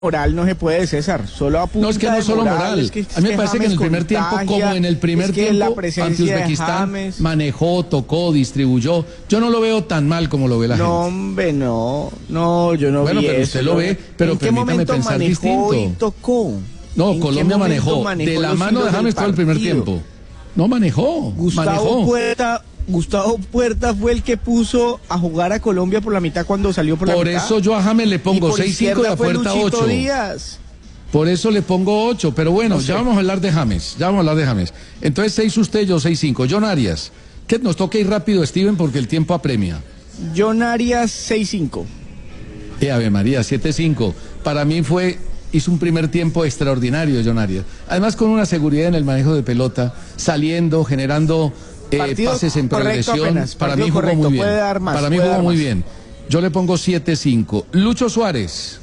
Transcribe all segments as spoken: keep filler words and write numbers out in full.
moral no se puede, César, solo a punta No, es que no de solo moral, moral. es que, es a mí me que parece que en el primer contagia, tiempo, como en el primer es que tiempo, la presencia ante Uzbekistán de James... manejó, tocó, distribuyó. Yo no lo veo tan mal como lo ve la no, gente. No, hombre, no, no, yo no bueno, vi pero eso. usted lo ve, pero ¿En qué permítame momento pensar manejó distinto. y tocó? No, Colombia manejó, manejó de la los mano de hilos James del todo el primer partido? tiempo. No manejó, Gustavo manejó. Puerta, Gustavo Puerta fue el que puso a jugar a Colombia por la mitad cuando salió por la Por mitad. eso yo a James le pongo seis cinco y a Puerta ocho. Díaz. Por eso le pongo ocho, pero bueno, no sé. Ya vamos a hablar de James, ya vamos a hablar de James. Entonces seis usted, yo seis cinco. John Arias, que nos toca ir rápido, Steven, porque el tiempo apremia. John Arias seis cinco. Eh, Ave María, siete cinco. Para mí fue, hizo un primer tiempo extraordinario, John Arias. Además con una seguridad en el manejo de pelota, saliendo, generando eh, pases en progresión. Apenas, Para mí jugó correcto, muy bien. Puede dar más, Para mí jugó muy más. bien. Yo le pongo siete cinco. Lucho Suárez.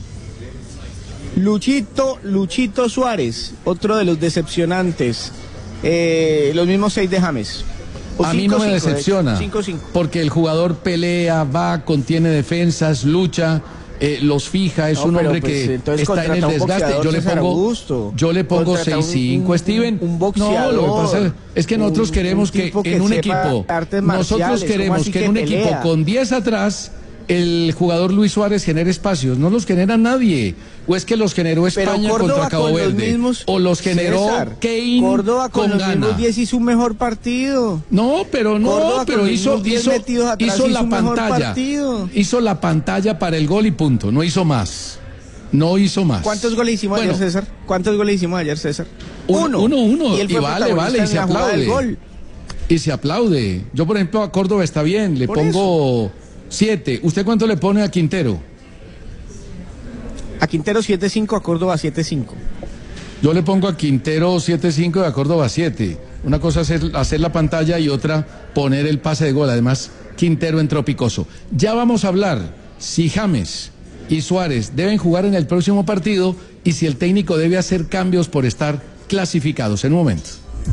Luchito, Luchito Suárez, otro de los decepcionantes. Eh, los mismos seis de James. O a cinco, mí no me cinco, decepciona, cinco, cinco. Porque el jugador pelea, va, contiene defensas, lucha, eh, los fija, es no, un hombre pues, que está en el desgaste. Yo le pongo, yo le pongo seis cinco, Steven. Un boxeador. No, lo que pasa es que nosotros un, queremos un que, que en un equipo, nosotros queremos que, que en un pelea? equipo con diez atrás, el jugador Luis Suárez genere espacios, no los genera nadie. O es que los generó España contra Cabo Verde, mismos, o los generó Kane Córdoba con, con los Ghana. mismos diez hizo un mejor partido. No, pero no, Córdoba pero hizo hizo, atrás, hizo la pantalla, hizo la pantalla para el gol y punto, no hizo más. No hizo más. ¿Cuántos goles hicimos bueno, ayer, César? ¿Cuántos goles hicimos ayer, César? Uno, uno, uno. Y, él y vale, vale, y se aplaude. Y se aplaude. Yo, por ejemplo, a Córdoba está bien, le por pongo eso. siete. ¿Usted cuánto le pone a Quintero? A Quintero siete cinco, a Córdoba siete cinco. Yo le pongo a Quintero siete cinco y a Córdoba siete. Una cosa es hacer, hacer la pantalla y otra poner el pase de gol. Además, Quintero entró picoso. Ya vamos a hablar si James y Suárez deben jugar en el próximo partido y si el técnico debe hacer cambios por estar clasificados. En un momento.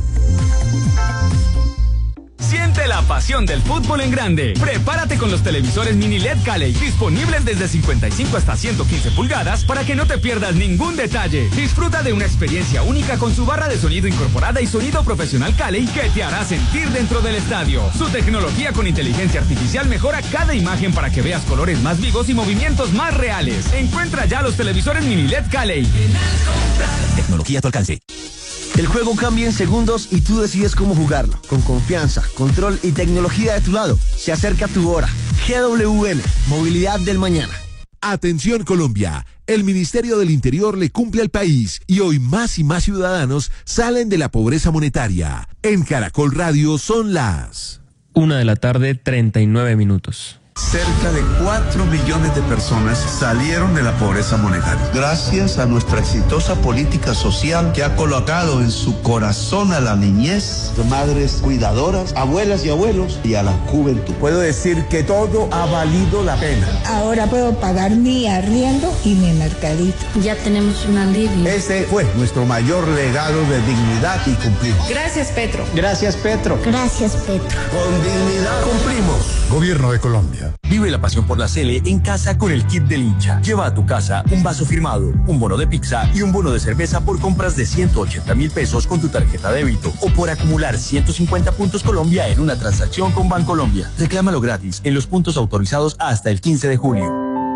Siente la pasión del fútbol en grande. Prepárate con los televisores mini L E D Cali, disponibles desde cincuenta y cinco hasta ciento quince pulgadas para que no te pierdas ningún detalle. Disfruta de una experiencia única con su barra de sonido incorporada y sonido profesional Cali que te hará sentir dentro del estadio. Su tecnología con inteligencia artificial mejora cada imagen para que veas colores más vivos y movimientos más reales. Encuentra ya los televisores mini L E D Cali. Tecnología a tu alcance. El juego cambia en segundos y tú decides cómo jugarlo. Con confianza, control y tecnología de tu lado. Se acerca tu hora. G W M, Movilidad del Mañana. Atención Colombia, el Ministerio del Interior le cumple al país y hoy más y más ciudadanos salen de la pobreza monetaria. En Caracol Radio son las... Una de la tarde, treinta y nueve minutos. Cerca de cuatro millones de personas salieron de la pobreza monetaria. Gracias a nuestra exitosa política social que ha colocado en su corazón a la niñez, madres cuidadoras, abuelas y abuelos y a la juventud. Puedo decir que todo ha valido la pena. Ahora puedo pagar mi arriendo y mi mercadito. Ya tenemos un alivio. Ese fue nuestro mayor legado de dignidad y cumplimos. Gracias, Petro. Gracias, Petro. Gracias, Petro. Con dignidad cumplimos. Gobierno de Colombia. Vive la pasión por la Cele en casa con el kit del hincha. Lleva a tu casa un vaso firmado, un bono de pizza y un bono de cerveza por compras de ciento ochenta mil pesos con tu tarjeta débito o por acumular ciento cincuenta puntos Colombia en una transacción con Bancolombia. Reclámalo gratis en los puntos autorizados hasta el quince de julio.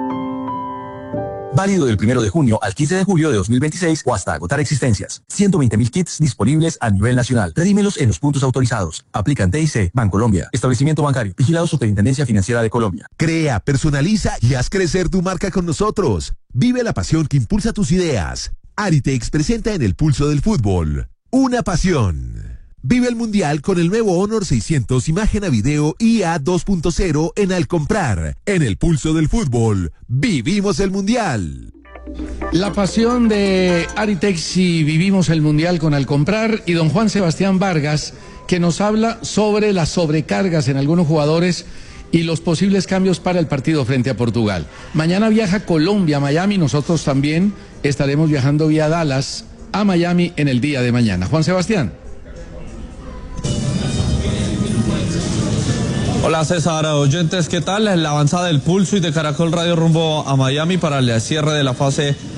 Válido del primero de junio al quince de julio de dos mil veintiséis o hasta agotar existencias. ciento veinte mil kits disponibles a nivel nacional. Redímelos en los puntos autorizados. Aplican T I C, Bancolombia. Establecimiento bancario. Vigilado Superintendencia Financiera de Colombia. Crea, personaliza y haz crecer tu marca con nosotros. Vive la pasión que impulsa tus ideas. Aritex presenta en el Pulso del Fútbol una pasión. Vive el Mundial con el nuevo Honor seiscientos imagen a video I A dos punto cero en Al Comprar. En el Pulso del Fútbol, vivimos el Mundial. La pasión de Aritex y vivimos el Mundial con Al Comprar y don Juan Sebastián Vargas, que nos habla sobre las sobrecargas en algunos jugadores y los posibles cambios para el partido frente a Portugal. Mañana viaja Colombia a Miami, nosotros también estaremos viajando vía Dallas a Miami en el día de mañana. Juan Sebastián. Hola César, oyentes, ¿qué tal? La avanzada del Pulso y de Caracol Radio rumbo a Miami para el cierre de la fase